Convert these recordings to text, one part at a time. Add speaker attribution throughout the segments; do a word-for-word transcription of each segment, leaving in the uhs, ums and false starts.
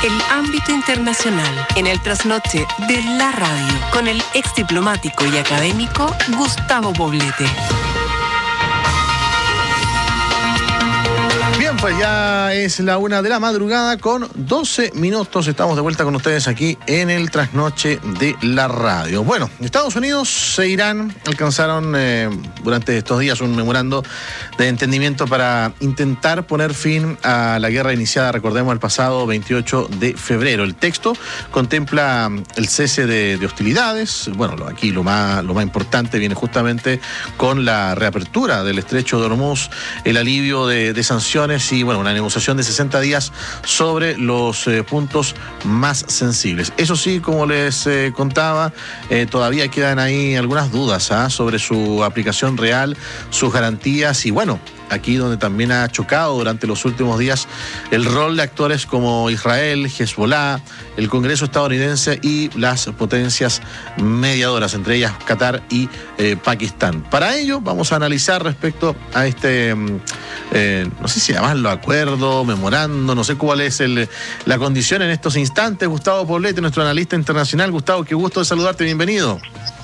Speaker 1: el ámbito internacional en el trasnoche de la radio con el ex diplomático y académico Gustavo Poblete.
Speaker 2: Bien, pues ya es la una de la madrugada con doce minutos. Estamos de vuelta con ustedes aquí en el trasnoche de la radio. Bueno, Estados Unidos e Irán alcanzaron eh, durante estos días un memorando de entendimiento para intentar poner fin a la guerra iniciada, recordemos, el pasado veintiocho de febrero. El texto contempla el cese de, de hostilidades. Bueno, aquí lo más, lo más importante viene justamente con la reapertura del estrecho de Hormuz, el alivio de, de sanciones y, bueno, una negociación de sesenta días sobre los eh, puntos más sensibles. Eso sí, como les eh, contaba, eh, todavía quedan ahí algunas dudas ¿ah? sobre su aplicación real, sus garantías y, bueno, aquí donde también ha chocado durante los últimos días el rol de actores como Israel, Hezbollah, el Congreso estadounidense y las potencias mediadoras, entre ellas Qatar y eh, Pakistán. Para ello vamos a analizar respecto a este, eh, no sé si llamarlo acuerdo, memorando, no sé cuál es el, la condición en estos instantes. Gustavo Poblete, nuestro analista internacional. Gustavo, qué gusto de saludarte, bienvenido.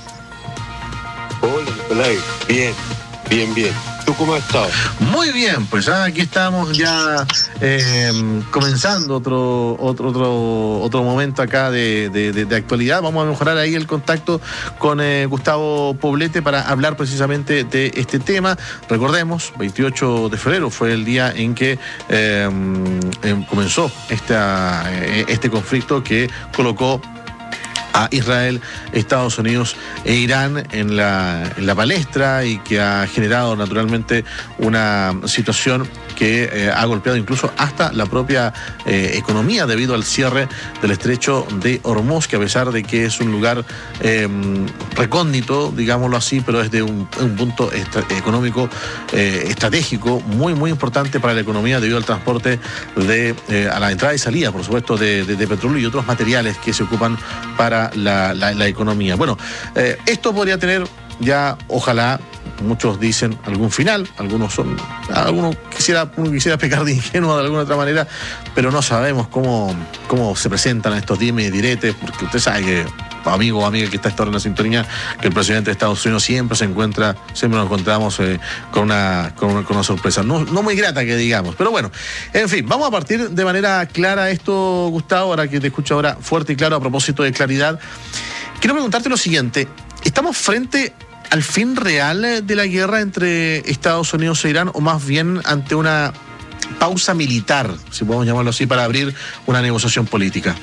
Speaker 3: Hola, Nicolai, bien, bien, bien. ¿Tú cómo has estado?
Speaker 2: Muy bien, pues ya aquí estamos ya eh, comenzando otro otro otro otro momento acá de, de, de, de actualidad. Vamos a mejorar ahí el contacto con eh, Gustavo Poblete para hablar precisamente de este tema. Recordemos, veintiocho de febrero fue el día en que eh, comenzó esta, este conflicto que colocó a Israel, Estados Unidos e Irán en la, en la palestra y que ha generado naturalmente una situación que eh, ha golpeado incluso hasta la propia eh, economía debido al cierre del estrecho de Hormuz, que a pesar de que es un lugar eh, recóndito, digámoslo así, pero es de un, un punto estra- económico eh, estratégico muy, muy importante para la economía debido al transporte de, eh, a la entrada y salida, por supuesto, de, de, de petróleo y otros materiales que se ocupan para la, la, la economía. Bueno, eh, esto podría tener ya, ojalá, muchos dicen algún final, algunos son, algunos quisiera, uno quisiera pecar de ingenuo de alguna otra manera, pero no sabemos cómo, cómo se presentan estos dimes y diretes, porque usted sabe que, amigo o amiga que está a esta hora en la sintonía, que el presidente de Estados Unidos siempre se encuentra, siempre nos encontramos eh, con, una, con, una, con una sorpresa, no, no muy grata que digamos, pero bueno, en fin, vamos a partir de manera clara esto, Gustavo, ahora que te escucho ahora fuerte y claro a propósito de claridad. Quiero preguntarte lo siguiente, ¿estamos frente al fin real de la guerra entre Estados Unidos e Irán o más bien ante una pausa militar, si podemos llamarlo así, para abrir una negociación política?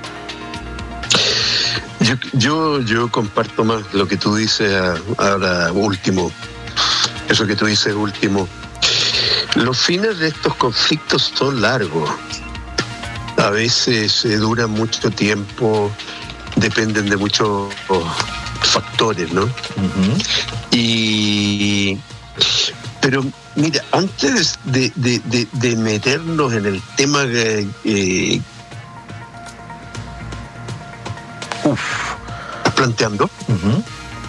Speaker 3: Yo, yo, yo comparto más lo que tú dices ahora último, eso que tú dices último. Los fines de estos conflictos son largos, a veces eh, duran mucho tiempo, dependen de muchos factores, ¿no? Uh-huh. Y pero mira, antes de, de, de, de meternos en el tema que eh, uf, ¿estás planteando?
Speaker 2: Uh-huh.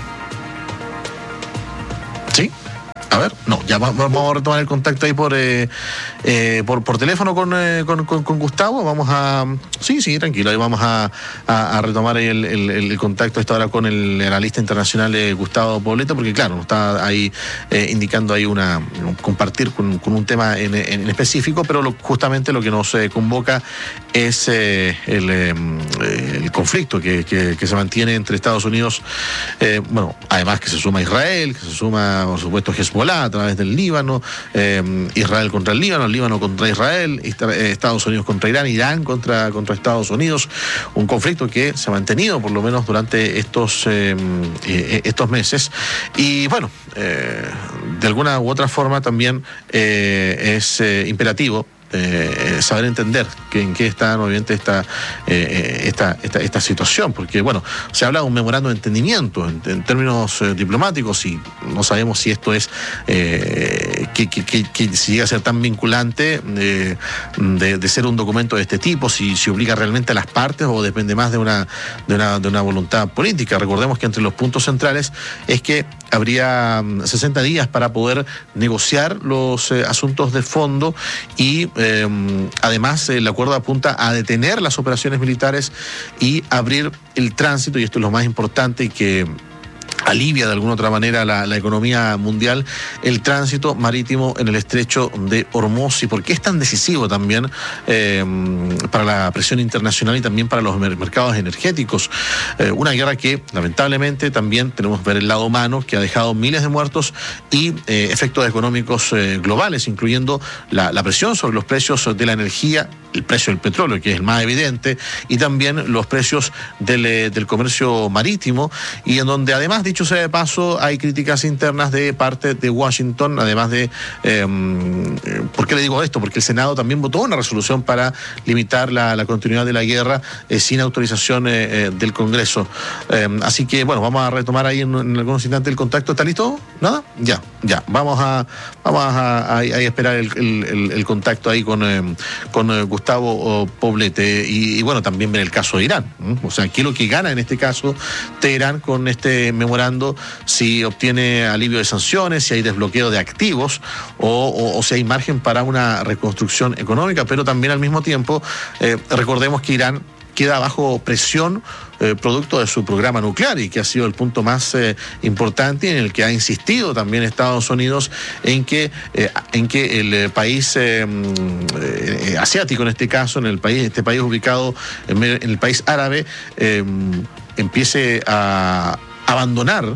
Speaker 2: Sí. A ver, no, ya vamos a retomar el contacto ahí por eh, eh, por, por teléfono con, eh, con, con, con Gustavo. Vamos a... Sí, sí, tranquilo, ahí vamos a, a, a retomar ahí el, el, el contacto esta hora con el analista internacional eh, Gustavo Poblete, porque claro, nos está ahí eh, indicando ahí una... compartir con, con un tema en, en específico, pero lo, justamente lo que nos eh, convoca es eh, el, eh, el conflicto que, que, que se mantiene entre Estados Unidos, eh, bueno, además que se suma Israel, que se suma, por supuesto, Hezbollah a través del Líbano, eh, Israel contra el Líbano, el Líbano contra Israel, Estados Unidos contra Irán, Irán contra, contra Estados Unidos, un conflicto que se ha mantenido por lo menos durante estos, eh, estos meses y bueno, eh, de alguna u otra forma también eh, es eh, imperativo Eh, saber entender que en qué está obviamente esta, eh, esta, esta, esta situación, porque bueno, se habla de un memorando de entendimiento en, en términos eh, diplomáticos y no sabemos si esto es eh, que, que, que, que si llega a ser tan vinculante eh, de, de ser un documento de este tipo, si, si obliga realmente a las partes o depende más de una, de una, de una voluntad política. Recordemos que entre los puntos centrales es que habría sesenta días para poder negociar los eh, asuntos de fondo y eh, Eh, además, el acuerdo apunta a detener las operaciones militares y abrir el tránsito, y esto es lo más importante, que alivia de alguna otra manera la, la economía mundial, el tránsito marítimo en el estrecho de Hormuz. ¿Y por qué es tan decisivo también eh, para la presión internacional y también para los mer- mercados energéticos? Eh, una guerra que lamentablemente también tenemos que ver el lado humano, que ha dejado miles de muertos y eh, efectos económicos eh, globales, incluyendo la, la presión sobre los precios de la energía, el precio del petróleo, que es el más evidente, y también los precios del, eh, del comercio marítimo, y en donde además, dicho sea de paso, hay críticas internas de parte de Washington, además de... Eh, ¿Por qué le digo esto? Porque el Senado también votó una resolución para limitar la, la continuidad de la guerra eh, sin autorización eh, eh, del Congreso. Eh, así que, bueno, vamos a retomar ahí en, en algunos instantes el contacto. ¿Está listo? ¿Nada? Ya, ya. Vamos a, vamos a, a, a esperar el, el, el contacto ahí con, eh, con eh, Gustavo Poblete. Y, y bueno, también ver el caso de Irán. ¿eh? O sea, ¿qué es lo que gana en este caso Teherán con este memorando? Si obtiene alivio de sanciones, si hay desbloqueo de activos o, o, o si hay margen para una reconstrucción económica, pero también al mismo tiempo eh, recordemos que Irán queda bajo presión eh, producto de su programa nuclear, y que ha sido el punto más eh, importante, en el que ha insistido también Estados Unidos en que eh, en que el eh, país eh, eh, asiático, en este caso, en el país este país ubicado en, medio, en el país árabe, eh, empiece a abandonar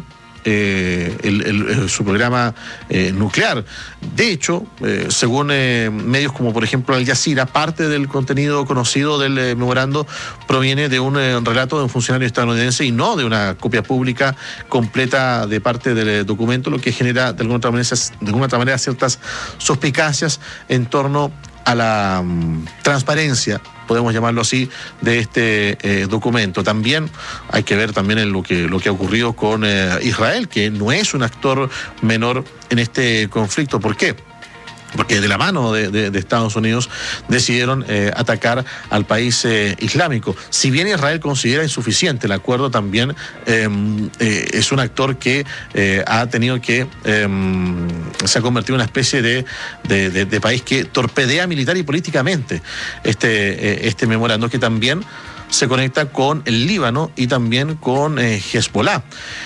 Speaker 2: Eh, el, el, el, su programa eh, nuclear. De hecho, eh, según eh, medios como por ejemplo Al Jazeera, parte del contenido conocido del eh, memorando proviene de un eh, relato de un funcionario estadounidense y no de una copia pública completa de parte del eh, documento, lo que genera de alguna otra manera, de alguna otra manera ciertas suspicacias en torno a la um, transparencia, podemos llamarlo así, de este eh, documento. También hay que ver también en lo que lo que ha ocurrido con eh, Israel, que no es un actor menor en este conflicto. ¿Por qué? Porque de la mano de, de, de Estados Unidos decidieron eh, atacar al país eh, islámico. Si bien Israel considera insuficiente el acuerdo, también eh, eh, es un actor que eh, ha tenido que, eh, se ha convertido en una especie de, de, de, de país que torpedea militar y políticamente este, eh, este memorando, que también se conecta con el Líbano y también con eh, Hezbollah.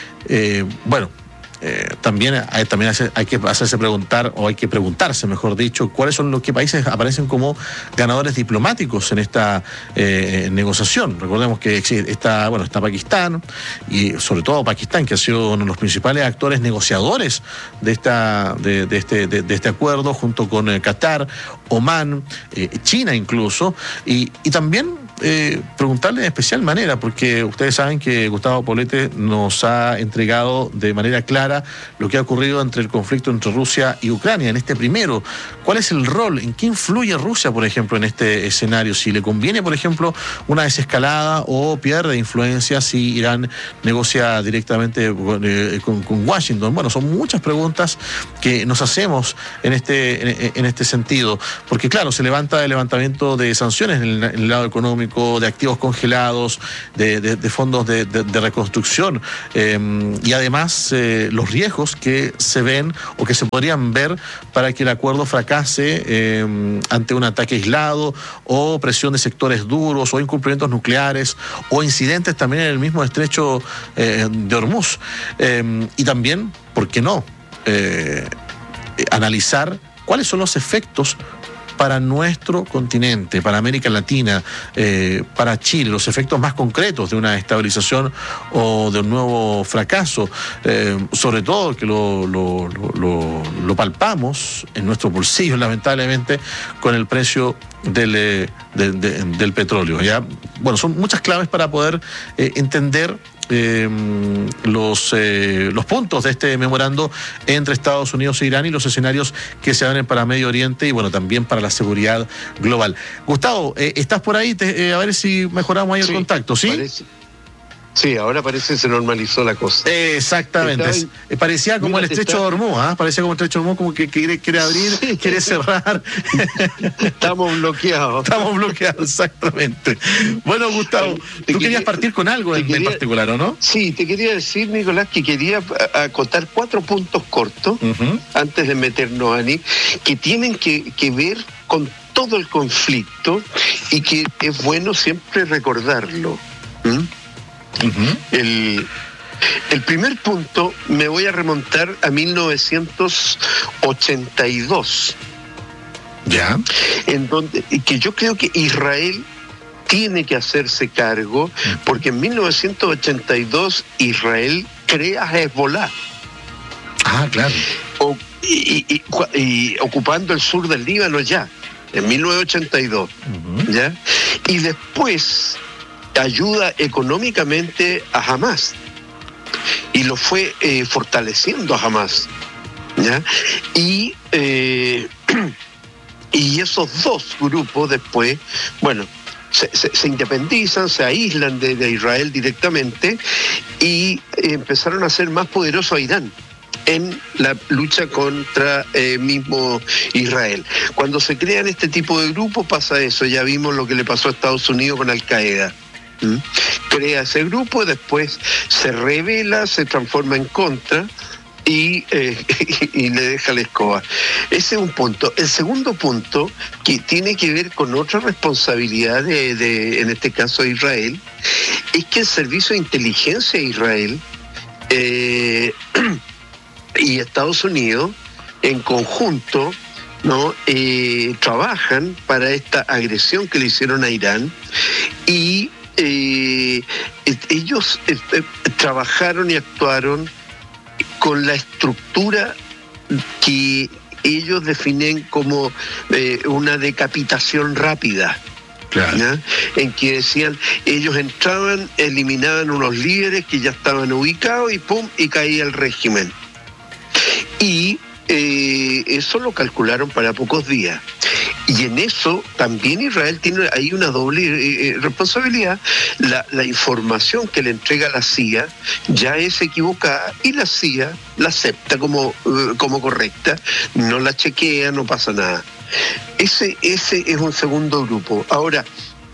Speaker 2: Eh, bueno, Eh, también, hay, también hace, hay que hacerse preguntar, o hay que preguntarse, mejor dicho, cuáles son los que países aparecen como ganadores diplomáticos en esta eh, negociación. Recordemos que está, bueno, está Pakistán, y sobre todo Pakistán, que ha sido uno de los principales actores negociadores de esta de, de este de, de este acuerdo, junto con eh, Qatar, Omán, eh, China incluso, y, y también Eh, preguntarle de especial manera, porque ustedes saben que Gustavo Poblete nos ha entregado de manera clara lo que ha ocurrido entre el conflicto entre Rusia y Ucrania. En este primero, ¿cuál es el rol? ¿En qué influye Rusia, por ejemplo, en este escenario? Si le conviene, por ejemplo, una desescalada, o pierde influencia si Irán negocia directamente eh, con, con Washington. Bueno, son muchas preguntas que nos hacemos en este, en, en este sentido, porque claro, se levanta el levantamiento de sanciones en el, en el lado económico, de activos congelados, de, de, de fondos de, de, de reconstrucción, eh, y además eh, los riesgos que se ven o que se podrían ver para que el acuerdo fracase eh, ante un ataque aislado, o presión de sectores duros, o incumplimientos nucleares, o incidentes también en el mismo estrecho eh, de Hormuz. Eh, y también, ¿por qué no?, eh, analizar cuáles son los efectos para nuestro continente, para América Latina, eh, para Chile, los efectos más concretos de una estabilización o de un nuevo fracaso, eh, sobre todo que lo, lo, lo, lo palpamos en nuestros bolsillos, lamentablemente, con el precio del, de, de, del petróleo. ¿Ya? Bueno, son muchas claves para poder eh, entender Eh, los, eh, los puntos de este memorando entre Estados Unidos e Irán, y los escenarios que se abren para Medio Oriente y bueno, también para la seguridad global. Gustavo, eh, ¿estás por ahí? Te, eh, a ver si mejoramos ahí sí, el contacto, ¿sí?
Speaker 3: Parece. Sí, ahora parece que se normalizó la cosa.
Speaker 2: Exactamente. En... Parecía como Mira, el estrecho está... de Hormuz, ¿ah? ¿eh? Parecía como el estrecho de Hormuz, como que quiere, quiere abrir, sí. quiere cerrar.
Speaker 3: Estamos bloqueados.
Speaker 2: Estamos bloqueados, exactamente. Bueno, Gustavo, te tú quería, querías partir con algo en, quería, en particular, ¿o no?
Speaker 3: Sí, te quería decir, Nicolás, que quería acotar cuatro puntos cortos, uh-huh. antes de meternos, Ani, que tienen que, que ver con todo el conflicto y que es bueno siempre recordarlo. ¿Mm? Uh-huh. El, el primer punto me voy a remontar a mil novecientos ochenta y dos.
Speaker 2: Ya.
Speaker 3: En donde, que yo creo que Israel tiene que hacerse cargo, porque en mil novecientos ochenta y dos Israel crea Hezbollah.
Speaker 2: Ah, claro.
Speaker 3: O, y, y, y, y ocupando el sur del Líbano ya, en mil novecientos ochenta y dos. Uh-huh. ¿Ya? Y después ayuda económicamente a Hamas. Y lo fue eh, fortaleciendo a Hamas. ¿Ya? Y... Eh, Y esos dos grupos después, bueno, se, se, se independizan, se aíslan de, de Israel directamente y eh, empezaron a ser más poderosos a Irán en la lucha contra eh, mismo Israel. Cuando se crean este tipo de grupos pasa eso, ya vimos lo que le pasó a Estados Unidos con Al-Qaeda. ¿Mm? Crea ese grupo, después se rebela, se transforma en contra, Y, eh, y le deja la escoba. Ese es un punto. El segundo punto, que tiene que ver con otra responsabilidad de, de en este caso de Israel, es que el Servicio de Inteligencia de Israel eh, y Estados Unidos en conjunto, ¿no? Eh, trabajan para esta agresión que le hicieron a Irán y eh, ellos eh, trabajaron y actuaron con la estructura que ellos definen como eh, una decapitación rápida. Claro. ¿Ya? En que decían, ellos entraban, eliminaban unos líderes que ya estaban ubicados y pum, y caía el régimen. Y eh, eso lo calcularon para pocos días. Y en eso también Israel tiene ahí una doble eh, responsabilidad. La, la información que le entrega la C I A ya es equivocada y la C I A la acepta como, eh, como correcta, no la chequea, no pasa nada. Ese, ese es un segundo grupo. Ahora,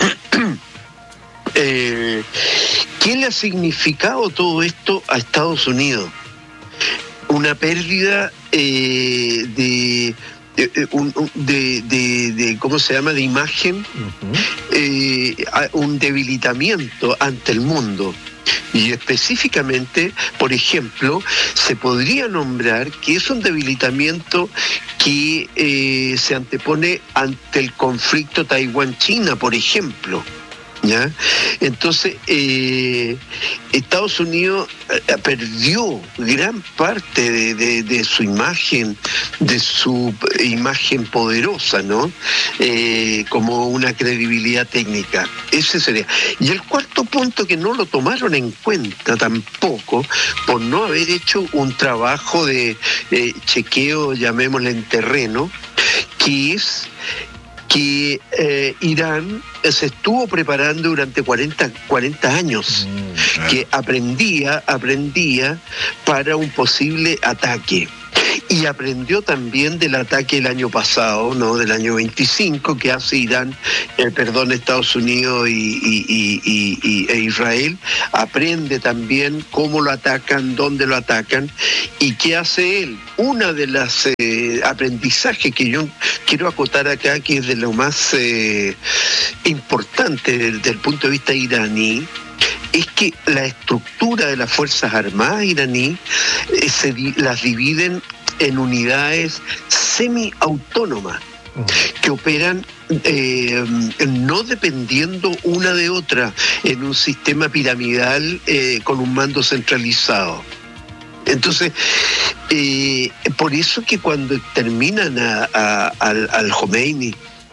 Speaker 3: eh, ¿qué le ha significado todo esto a Estados Unidos? Una pérdida eh, de... De, de, de, de, ¿cómo se llama?, de imagen, uh-huh. eh, un debilitamiento ante el mundo. Y específicamente, por ejemplo, se podría nombrar que es un debilitamiento que eh, se antepone ante el conflicto Taiwán-China, por ejemplo. ¿Ya? Entonces, eh, Estados Unidos eh, perdió gran parte de, de, de su imagen, de su imagen poderosa, ¿no? Eh, como una credibilidad técnica. Ese sería. Y el cuarto punto, que no lo tomaron en cuenta tampoco, por no haber hecho un trabajo de eh, chequeo, llamémosle en terreno, que es que eh, Irán se estuvo preparando durante cuarenta, cuarenta años, mm, claro. que aprendía, aprendía para un posible ataque. Y aprendió también del ataque del año pasado, ¿no? Del año veinticinco, que hace Irán, eh, perdón, Estados Unidos y, y, y, y, y e Israel. Aprende también cómo lo atacan, dónde lo atacan y qué hace él. Una de las eh, aprendizajes que yo quiero acotar acá, que es de lo más eh, importante desde, desde el punto de vista iraní, es que la estructura de las Fuerzas Armadas iraní eh, se di- las dividen en unidades semiautónomas que operan eh, no dependiendo una de otra en un sistema piramidal eh, con un mando centralizado. Entonces, eh, por eso que cuando terminan a, a, al, al Khomeini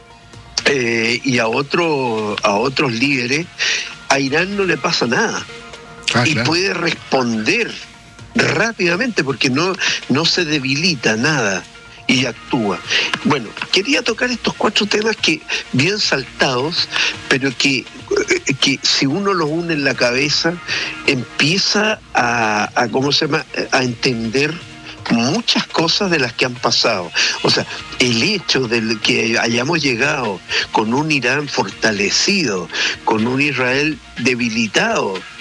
Speaker 3: eh, y a, otro, a otros líderes, a Irán no le pasa nada. Ah, y claro. puede responder rápidamente porque no, no se debilita nada y actúa. Bueno, quería tocar estos cuatro temas que bien saltados, pero que, que si uno los une en la cabeza empieza a, a ¿cómo se llama?, a entender muchas cosas de las que han pasado. O sea, el hecho de que hayamos llegado con un Irán fortalecido, con un Israel debilitado,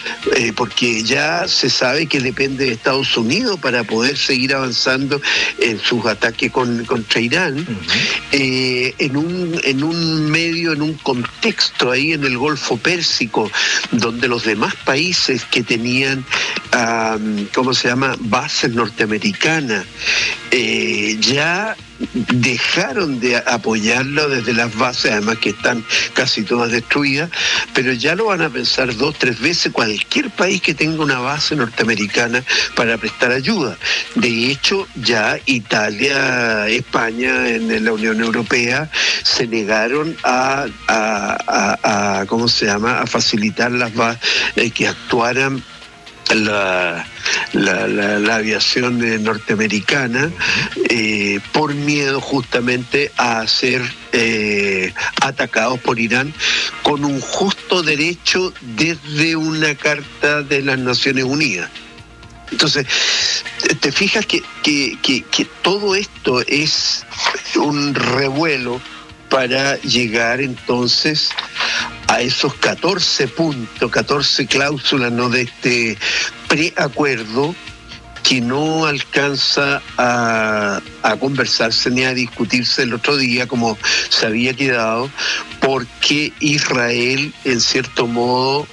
Speaker 3: eh, porque ya se sabe que depende de Estados Unidos para poder seguir avanzando en sus ataques con, contra Irán, uh-huh. eh, en, un, en un medio, en un contexto ahí en el Golfo Pérsico, donde los demás países que tenían, um, ¿cómo se llama?, bases norteamericanas, eh, ya dejaron de apoyarlo desde las bases, además que están casi todas destruidas, pero ya lo van a pensar dos, tres veces cualquier país que tenga una base norteamericana para prestar ayuda. De hecho, ya Italia, España, en la Unión Europea se negaron a, a, a, a ¿cómo se llama?, a facilitar las bases, eh, que actuaran La, la, la, la aviación eh, norteamericana, eh, por miedo justamente a ser eh, atacados por Irán, con un justo derecho desde una carta de las Naciones Unidas. Entonces, te fijas que, que, que, que todo esto es un revuelo para llegar entonces a esos catorce puntos, catorce cláusulas, ¿no?, de este preacuerdo, que no alcanza a, a conversarse ni a discutirse el otro día como se había quedado, porque Israel, en cierto modo,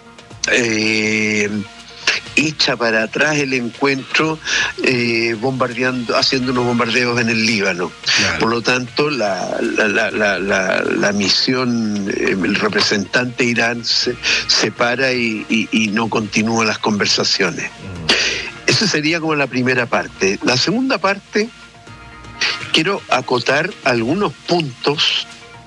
Speaker 3: eh, echa para atrás el encuentro, eh, bombardeando, haciendo unos bombardeos en el Líbano. Claro. Por lo tanto, la, la, la, la, la, la misión, eh, el representante de Irán se, se para y, y, y no continúa las conversaciones. Mm. Esa sería como la primera parte. La segunda parte, quiero acotar algunos puntos.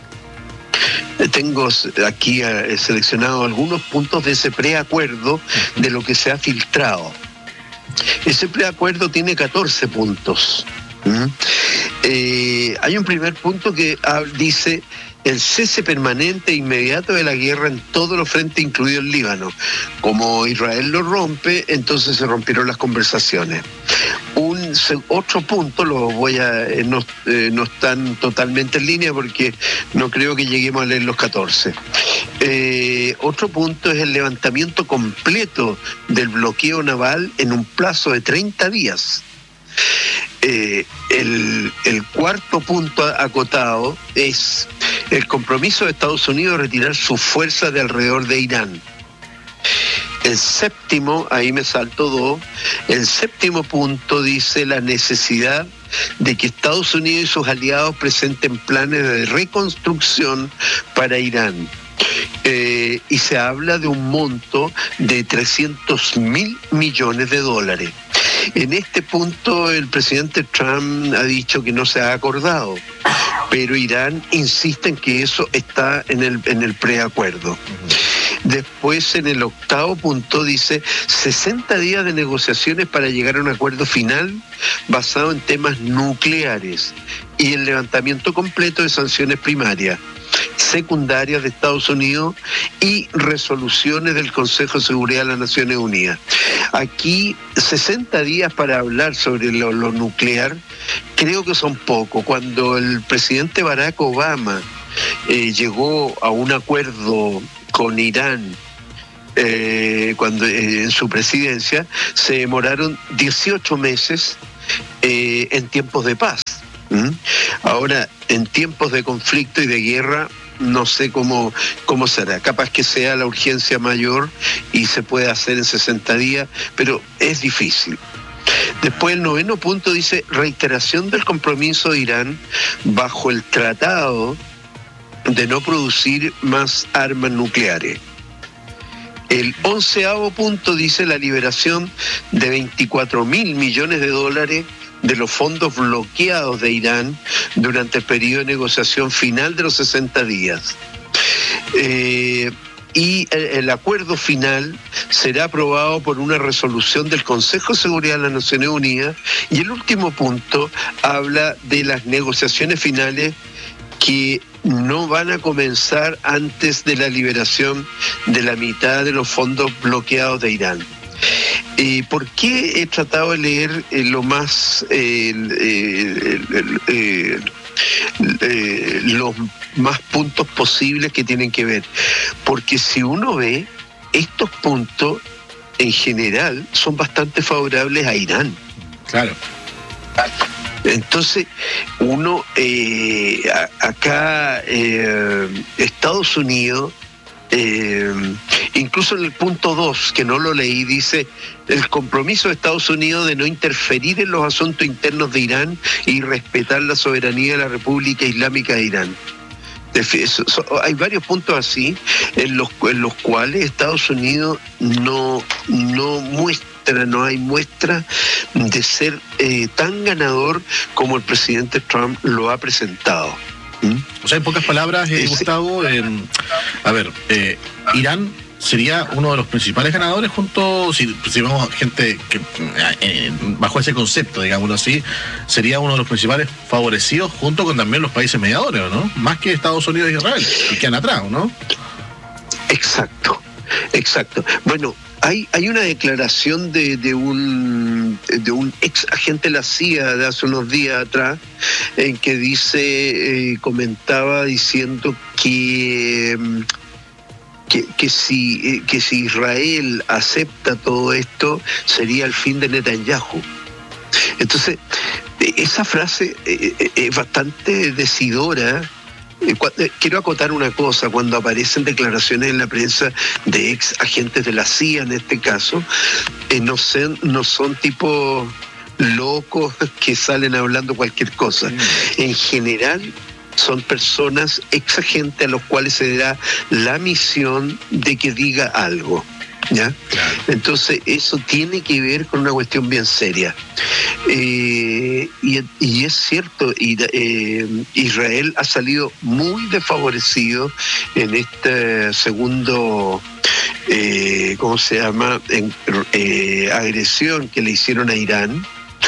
Speaker 3: Tengo aquí eh, seleccionado algunos puntos de ese preacuerdo, de lo que se ha filtrado. Ese preacuerdo tiene catorce puntos. ¿Mm? Eh, hay un primer punto que ah, dice el cese permanente e inmediato de la guerra en todos los frentes, incluido el Líbano. Como Israel lo rompe, entonces se rompieron las conversaciones. Un otro punto, lo voy a eh, no, eh, no están totalmente en línea porque no creo que lleguemos a leer los catorce. Eh, otro punto es el levantamiento completo del bloqueo naval en un plazo de treinta días. Eh, el, el cuarto punto acotado es el compromiso de Estados Unidos de retirar sus fuerzas de alrededor de Irán. El séptimo, ahí me salto dos, el séptimo punto dice la necesidad de que Estados Unidos y sus aliados presenten planes de reconstrucción para Irán. Eh, y se habla de un monto de trescientos mil millones de dólares. En este punto el presidente Trump ha dicho que no se ha acordado, pero Irán insiste en que eso está en el, en el preacuerdo. Después, en el octavo punto, dice sesenta días de negociaciones para llegar a un acuerdo final basado en temas nucleares y el levantamiento completo de sanciones primarias, secundarias de Estados Unidos y resoluciones del Consejo de Seguridad de las Naciones Unidas. Aquí, sesenta días para hablar sobre lo, lo nuclear, creo que son poco. Cuando el presidente Barack Obama eh, llegó a un acuerdo con Irán, eh, cuando eh, en su presidencia, se demoraron dieciocho meses eh, en tiempos de paz. ¿Mm? Ahora, en tiempos de conflicto y de guerra, no sé cómo, cómo será. Capaz que sea la urgencia mayor y se puede hacer en sesenta días, pero es difícil. Después, el noveno punto dice reiteración del compromiso de Irán bajo el tratado de no producir más armas nucleares. El onceavo punto dice la liberación de veinticuatro mil millones de dólares de los fondos bloqueados de Irán durante el periodo de negociación final de los sesenta días. Eh, y el, el acuerdo final será aprobado por una resolución del Consejo de Seguridad de las Naciones Unidas. Y el último punto habla de las negociaciones finales que no van a comenzar antes de la liberación de la mitad de los fondos bloqueados de Irán. Eh, ¿Por qué he tratado de leer eh, lo más eh, eh, eh, eh, los más puntos posibles que tienen que ver? Porque si uno ve estos puntos en general son bastante favorables a Irán.
Speaker 2: Claro.
Speaker 3: Entonces, uno, eh, a, acá, eh, Estados Unidos, eh, incluso en el punto dos, que no lo leí, dice el compromiso de Estados Unidos de no interferir en los asuntos internos de Irán y respetar la soberanía de la República Islámica de Irán. Hay varios puntos así en los, en los cuales Estados Unidos no, no muestra, no hay muestra de ser eh, tan ganador como el presidente Trump lo ha presentado.
Speaker 2: ¿Mm? O sea, en pocas palabras, eh, Gustavo, eh, a ver, eh, Irán sería uno de los principales ganadores junto, si, si vemos gente que eh, bajo ese concepto, digámoslo así, sería uno de los principales favorecidos junto con también los países mediadores, ¿no? Más que Estados Unidos e Israel, que quedan atrás, ¿no?
Speaker 3: Exacto, exacto. Bueno, hay, hay una declaración de, de un de un ex agente de la C I A de hace unos días atrás, en que dice, eh, comentaba diciendo que Que, que, si, que si Israel acepta todo esto, sería el fin de Netanyahu. Entonces, esa frase es bastante decidora. Quiero acotar una cosa: cuando aparecen declaraciones en la prensa de ex agentes de la C I A, en este caso, no son, no son tipos locos que salen hablando cualquier cosa. En general, son personas ex agentes a los cuales se da la misión de que diga algo, ¿ya? Entonces eso tiene que ver con una cuestión bien seria. Eh, y, y es cierto, y, eh, Israel ha salido muy desfavorecido en este segundo, eh, ¿cómo se llama?, en, eh, agresión que le hicieron a Irán.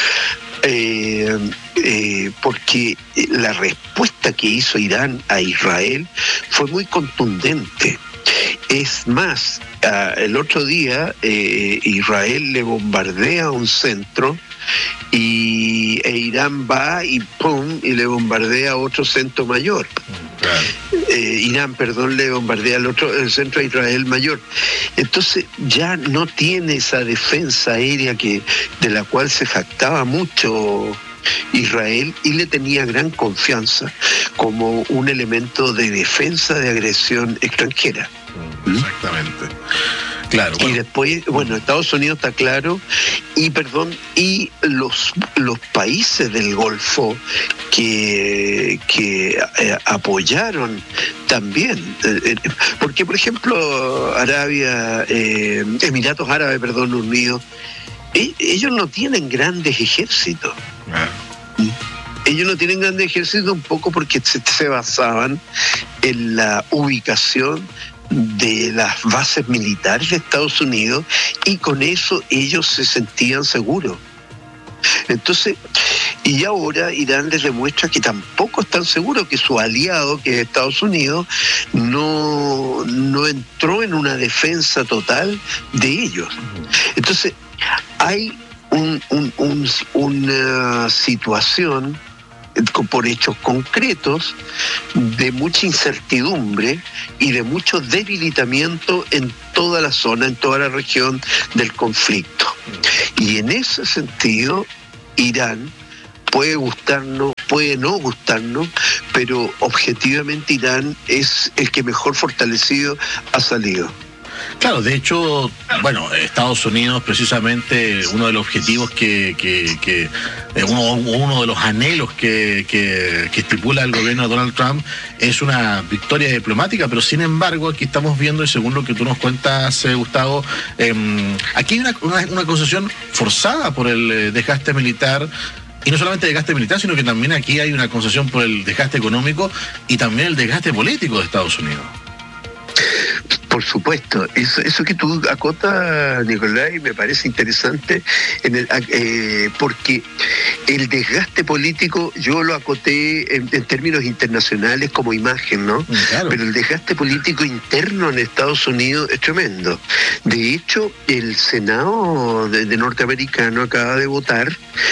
Speaker 3: Eh, eh, porque la respuesta que hizo Irán a Israel fue muy contundente. Es más, uh, el otro día eh, Israel le bombardea un centro y e Irán va y pum, y le bombardea otro centro mayor. Claro. Eh, Irán, perdón, le bombardea el otro, el centro de Israel mayor. Entonces ya no tiene esa defensa aérea que de la cual se jactaba mucho Israel, y le tenía gran confianza como un elemento de defensa de agresión extranjera.
Speaker 2: Exactamente. Claro. Bueno.
Speaker 3: Y después, bueno, Estados Unidos está claro, y perdón, y los los países del Golfo que, que eh, apoyaron también, eh, porque por ejemplo Arabia, eh, Emiratos Árabes, perdón, Unidos, eh, ellos no tienen grandes ejércitos. Ah. Ellos no tienen grandes ejércitos un poco porque se, se basaban en la ubicación de las bases militares de Estados Unidos, y con eso ellos se sentían seguros. Entonces, y ahora Irán les demuestra que tampoco están seguros, que su aliado, que es Estados Unidos, no, no entró en una defensa total de ellos. Entonces, hay un, un, un, una situación por hechos concretos de mucha incertidumbre y de mucho debilitamiento en toda la zona, en toda la región del conflicto. Y en ese sentido, Irán puede gustarnos, puede no gustarnos, pero objetivamente Irán es el que mejor fortalecido ha salido.
Speaker 2: Claro, de hecho, bueno, Estados Unidos, precisamente uno de los objetivos que, que, que uno, uno de los anhelos que, que, que estipula el gobierno de Donald Trump es una victoria diplomática, pero sin embargo aquí estamos viendo, y según lo que tú nos cuentas, eh, Gustavo, eh, aquí hay una, una, una concesión forzada por el desgaste militar. Y no solamente el desgaste militar, sino que también aquí hay una concesión por el desgaste económico y también el desgaste político de Estados Unidos.
Speaker 3: Por supuesto, eso, eso que tú acotas, Nicolai, me parece interesante, en el, eh, porque el desgaste político yo lo acoté en, en términos internacionales como imagen, ¿no? Claro. Pero el desgaste político interno en Estados Unidos es tremendo. De hecho, el Senado de, de norteamericano acaba de votar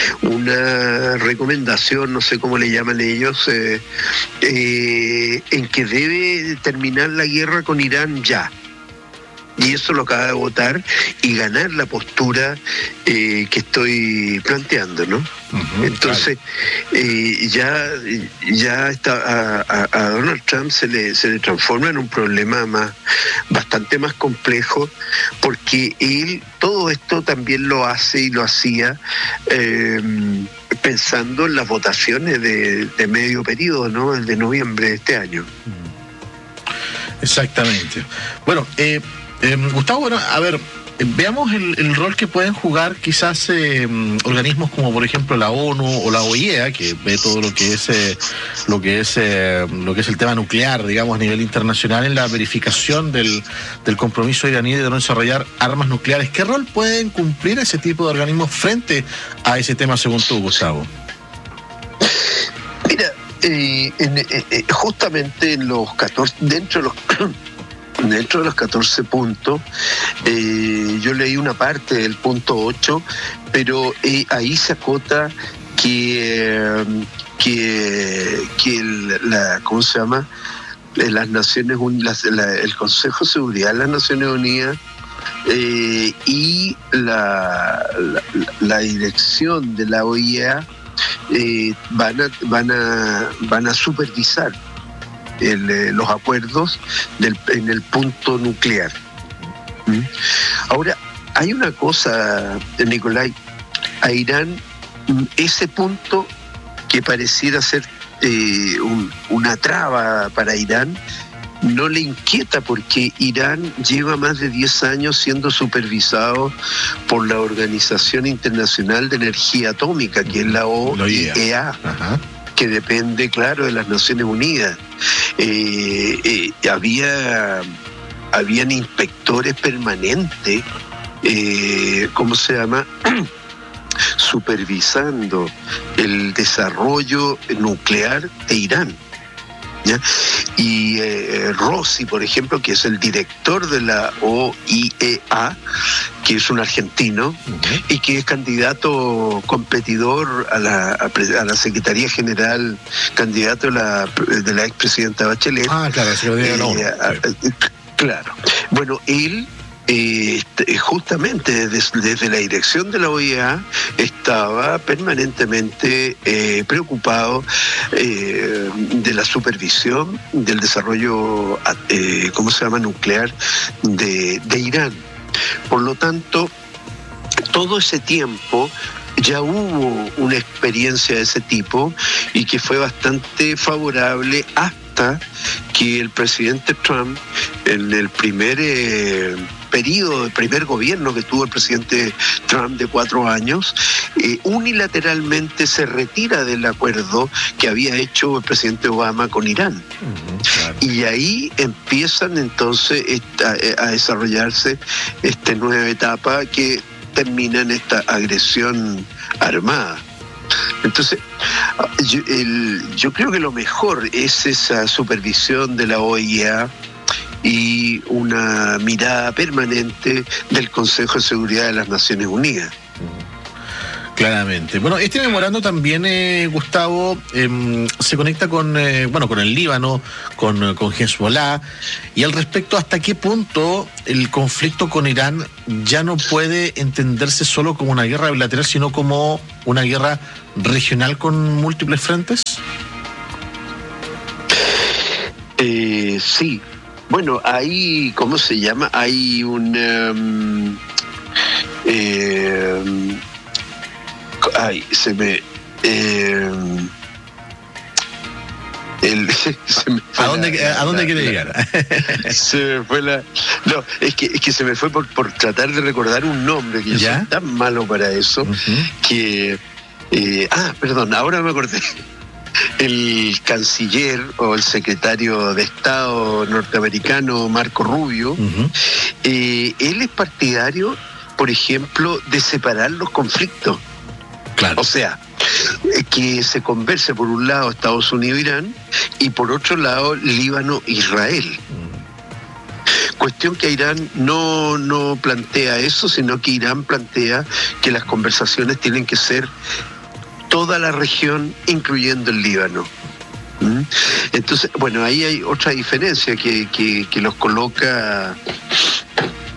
Speaker 3: una recomendación, no sé cómo le llaman ellos, eh, eh, en que debe terminar la guerra con Irán ya. Y eso lo acaba de votar y ganar la postura eh, que estoy planteando, ¿no? Uh-huh, Entonces, claro. eh, ya, ya está, a, a Donald Trump se le, se le transforma en un problema más, bastante más complejo, porque él todo esto también lo hace y lo hacía eh, pensando en las votaciones de, de medio periodo, ¿no? El de noviembre de este año.
Speaker 2: Exactamente. Bueno, eh, eh, Gustavo, bueno, a ver, eh, veamos el, el rol que pueden jugar quizás eh, organismos como por ejemplo la ONU o la O I E A, que ve todo lo que es eh, lo que es eh, lo que es el tema nuclear, digamos, a nivel internacional en la verificación del, del compromiso iraní de no desarrollar armas nucleares. ¿Qué rol pueden cumplir ese tipo de organismos frente a ese tema, según tú, Gustavo?
Speaker 3: Mira, eh, en, eh, justamente en los catorce, dentro de los Dentro de los catorce puntos, eh, yo leí una parte del punto ocho, pero eh, ahí se acota que, que, que el, la, ¿cómo se llama? Las Naciones Unidas, la, el Consejo de Seguridad de las Naciones Unidas eh, y la, la, la dirección de la O I E A eh, van a, van a, van a supervisar El, eh, los acuerdos del, en el punto nuclear. ¿Mm? Ahora, hay una cosa, Nicolai, a Irán, ese punto que pareciera ser eh, un, una traba para Irán, no le inquieta porque Irán lleva más de diez años siendo supervisado por la Organización Internacional de Energía Atómica, que es la O I E A. Ajá. Que depende, claro, de las Naciones Unidas. Eh, eh, había habían inspectores permanentes, eh, ¿cómo se llama? Supervisando el desarrollo nuclear de Irán. ¿Ya? Y eh, Rossi, por ejemplo, que es el director de la O I E A, que es un argentino, uh-huh. y que es candidato competidor a la, a la Secretaría General, candidato de la, de la expresidenta Bachelet.
Speaker 2: Ah, claro, se lo digo, no.
Speaker 3: eh, sí. Claro. Bueno, él Eh, justamente desde, desde la dirección de la O I E A estaba permanentemente eh, preocupado eh, de la supervisión del desarrollo, eh, ¿cómo se llama?, nuclear de, de Irán. Por lo tanto, todo ese tiempo ya hubo una experiencia de ese tipo y que fue bastante favorable hasta que el presidente Trump, en el primer eh, periodo, el primer gobierno que tuvo el presidente Trump de cuatro años, eh, unilateralmente se retira del acuerdo que había hecho el presidente Obama con Irán. Uh-huh, claro. Y ahí empiezan entonces esta, a desarrollarse esta nueva etapa que termina en esta agresión armada. Entonces, yo, el, yo creo que lo mejor es esa supervisión de la O I E A y una mirada permanente del Consejo de Seguridad de las Naciones Unidas.
Speaker 2: Claramente. Bueno, este memorando también, eh, Gustavo, eh, se conecta con eh, bueno, con el Líbano, con, con Hezbollah, y al respecto, ¿hasta qué punto el conflicto con Irán ya no puede entenderse solo como una guerra bilateral, sino como una guerra regional con múltiples frentes?
Speaker 3: Eh, sí. Bueno, hay, ¿cómo se llama? Hay un... Um, eh, ay, se me... Eh, el, se me
Speaker 2: ¿A dónde, la, ¿a dónde la, quiere la, llegar?
Speaker 3: Se me fue la... No, es que, es que se me fue por, por tratar de recordar un nombre, que yo ¿Ya? soy tan malo para eso, uh-huh. que... Eh, ah, perdón, ahora me acordé. El canciller o el secretario de Estado norteamericano Marco Rubio, uh-huh. eh, él es partidario, por ejemplo, de separar los conflictos.
Speaker 2: Claro.
Speaker 3: O sea, que se converse por un lado Estados Unidos-Irán y por otro lado Líbano-Israel. Uh-huh. Cuestión que Irán no, no plantea eso, sino que Irán plantea que las conversaciones tienen que ser toda la región, incluyendo el Líbano. ¿Mm? Entonces, bueno, ahí hay otra diferencia que, que, que los coloca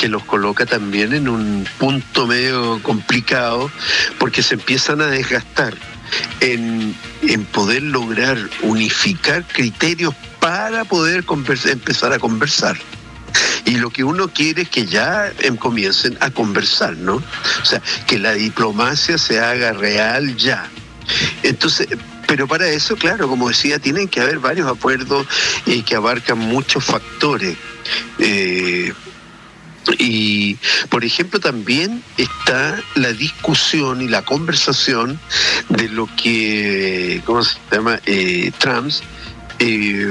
Speaker 3: que los coloca también en un punto medio complicado, porque se empiezan a desgastar en, en poder lograr unificar criterios para poder conversa, empezar a conversar. Y lo que uno quiere es que ya comiencen a conversar, ¿no? O sea, que la diplomacia se haga real ya. Entonces, pero para eso, claro, como decía, tienen que haber varios acuerdos eh, que abarcan muchos factores. Eh, y, por ejemplo, también está la discusión y la conversación de lo que, ¿cómo se llama? Eh, Trump eh,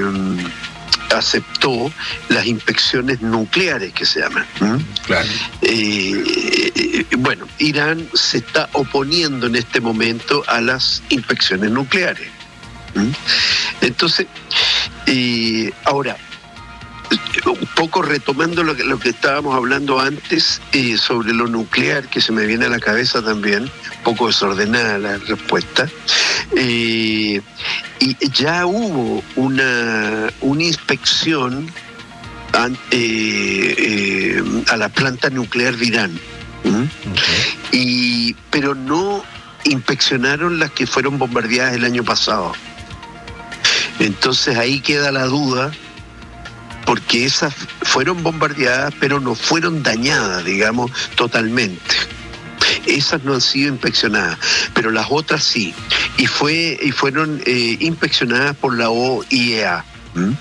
Speaker 3: aceptó las inspecciones nucleares, que se llaman. ¿Mm?
Speaker 2: Claro.
Speaker 3: Eh, eh, bueno, Irán se está oponiendo en este momento a las inspecciones nucleares. ¿Mm? Entonces, eh, ahora, un poco retomando lo que, lo que estábamos hablando antes eh, sobre lo nuclear, que se me viene a la cabeza también, un poco desordenada la respuesta, eh, y ya hubo una, una inspección a, eh, eh, a la planta nuclear de Irán, ¿Mm? Okay. y, pero no inspeccionaron las que fueron bombardeadas el año pasado. Entonces ahí queda la duda, porque esas fueron bombardeadas, pero no fueron dañadas, digamos, totalmente. Esas no han sido inspeccionadas, pero las otras sí. Y fue y fueron eh, inspeccionadas por la O I E A. ¿Mm?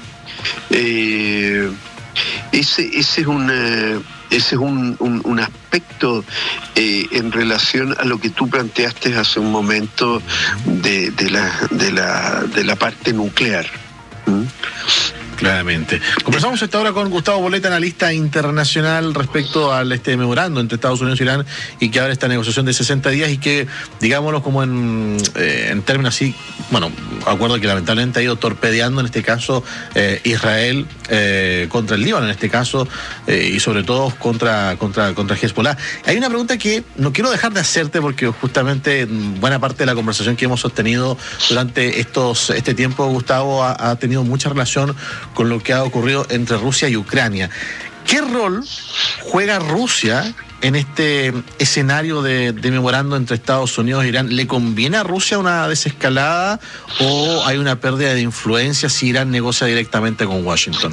Speaker 3: Eh, ese, ese es una... Ese es un, un, un aspecto eh, en relación a lo que tú planteaste hace un momento de, de, la, de, la, de la parte nuclear. ¿Mm?
Speaker 2: Claramente. Conversamos esta hora con Gustavo Boletta, analista internacional, respecto al este memorando entre Estados Unidos y Irán, y que abre esta negociación de sesenta días y que, digámoslo como en, eh, en términos así, bueno, acuerdo que lamentablemente ha ido torpedeando en este caso eh, Israel eh, contra el Líbano en este caso eh, y sobre todo contra, contra, contra Hezbollah. Hay una pregunta que no quiero dejar de hacerte porque justamente buena parte de la conversación que hemos sostenido durante estos este tiempo, Gustavo, ha, ha tenido mucha relación con lo que ha ocurrido entre Rusia y Ucrania. ¿Qué rol juega Rusia en este escenario de, de memorando entre Estados Unidos e Irán? ¿Le conviene a Rusia una desescalada o hay una pérdida de influencia si Irán negocia directamente con Washington?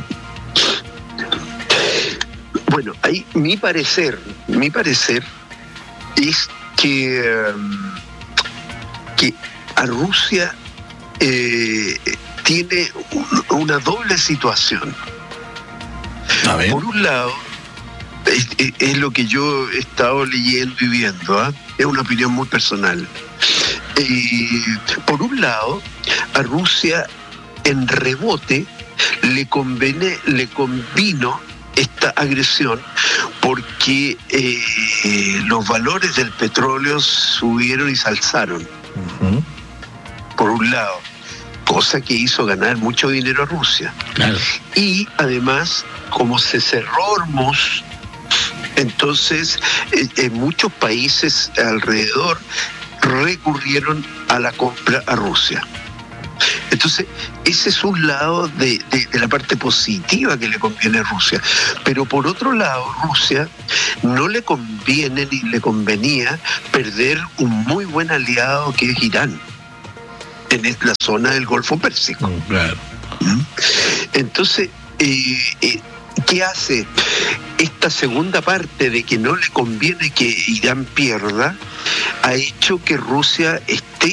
Speaker 3: Bueno, ahí mi parecer, mi parecer es que, que a Rusia eh, tiene una doble situación.
Speaker 2: A ver.
Speaker 3: Por un lado, es, es, es lo que yo he estado leyendo y viendo, ¿eh? Es una opinión muy personal. Eh, por un lado, a Rusia en rebote le conviene, le convino esta agresión porque eh, eh, los valores del petróleo subieron y se alzaron. Uh-huh. Por un lado, cosa que hizo ganar mucho dinero a Rusia.
Speaker 2: Claro.
Speaker 3: Y además, como se cerró Hormuz, entonces eh, en muchos países alrededor recurrieron a la compra a Rusia. Entonces, ese es un lado de, de, de la parte positiva que le conviene a Rusia. Pero por otro lado, Rusia no le conviene ni le convenía perder un muy buen aliado que es Irán en la zona del Golfo Pérsico.
Speaker 2: Mm, claro.
Speaker 3: ¿Mm? Entonces, eh, eh, ¿qué hace? Esta segunda parte de que no le conviene que Irán pierda ha hecho que Rusia esté